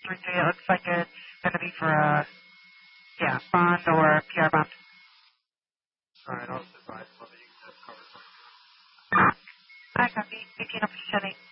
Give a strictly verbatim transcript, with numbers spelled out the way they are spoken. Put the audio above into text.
three three. It looks like it's going to be for a, yeah, bond or P R bond. All right, I'll advise whether you can just cover. I copy. eighteen up to seven eight.